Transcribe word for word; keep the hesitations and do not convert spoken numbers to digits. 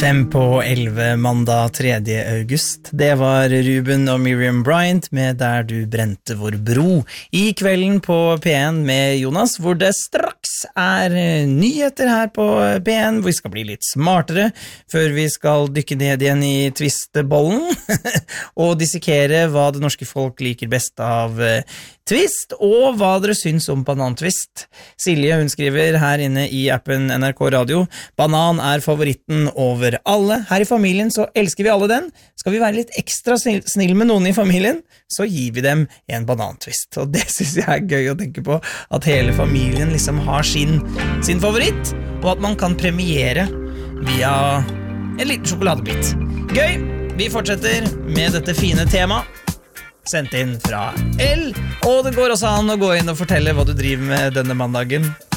Fem på elleve mandag tredje august. Det var Ruben og Miriam Bryant med Der du brente vår bro. I kvelden på P en med Jonas, hvor det straks er nyheter her på P en, hvor vi skal bli litt smartere, før vi skal dykke ned igjen i twistbollen, og dissekere hva det norske folk liker best av twist, og hva dere syns om banantvist. Silje, hun skriver her inne i appen N R K Radio, banan er favoritten over alle. Her i familien så elsker vi alle den. Skal vi være litt ekstra snill med noen i familien, så gir vi dem en banantvist. Og det synes jeg er gøy å tenke på, at hele familien liksom har sin, sin favoritt, og at man kan premiere via en liten sjokoladebit. Gøy! Vi fortsetter med dette fine temaet, sendt inn fra L, og det går også an å gå inn og fortelle hva du driver med denne mandagen.